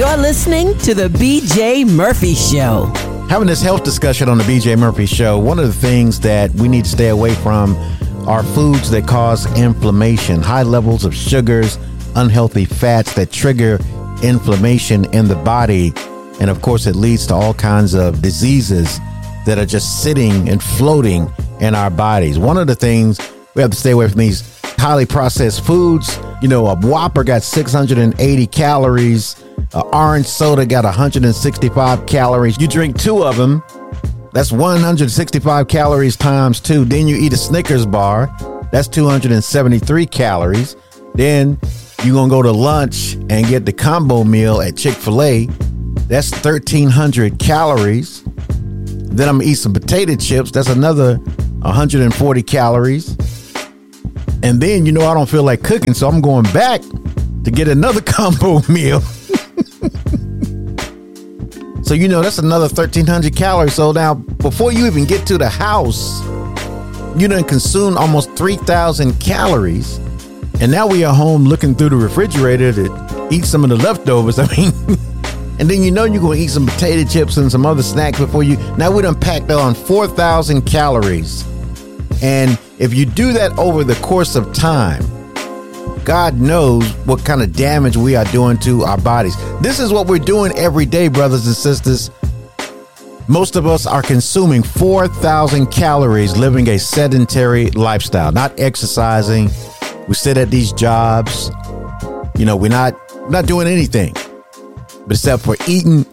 You're listening to the BJ Murphy Show. Having this health discussion on the BJ Murphy Show, one of the things that we need to stay away from are foods that cause inflammation, high levels of sugars, unhealthy fats that trigger inflammation in the body. And of course, it leads to all kinds of diseases that are just sitting and floating in our bodies. One of the things we have to stay away from these highly processed foods. You know, a Whopper got 680 calories. An orange soda got 165 calories. You drink two of them, that's 165 calories times two. Then you eat a Snickers bar, that's 273 calories. Then you're going to go to lunch and get the combo meal at Chick-fil-A. That's 1,300 calories. Then I'm going to eat some potato chips. That's another 140 calories. And then, you know, I don't feel like cooking, so I'm going back to get another combo meal. So, you know, that's another 1,300 calories. So now, before you even get to the house, you done consumed almost 3,000 calories. And now we are home looking through the refrigerator to eat some of the leftovers. I mean, and then you know you're going to eat some potato chips and some other snacks before you. Now we done packed on 4,000 calories. And if you do that over the course of time, God knows what kind of damage we are doing to our bodies. This is what we're doing every day, brothers and sisters. Most of us are consuming 4,000 calories living a sedentary lifestyle, not exercising. We sit at these jobs. You know, we're not doing anything but except for eating,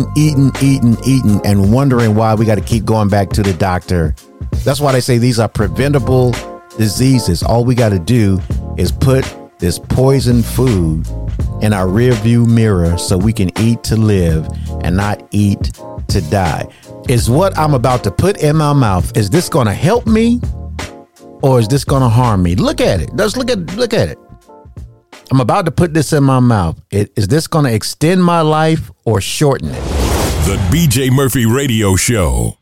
and wondering why we got to keep going back to the doctor. That's why they say these are preventable diseases. All we got to do is put this poison food in our rearview mirror so we can eat to live and not eat to die. Is what I'm about to put in my mouth, is this going to help me or is this going to harm me? Look at it. Just look at it. I'm about to put this in my mouth. Is this going to extend my life or shorten it? The BJ Murphy Radio Show.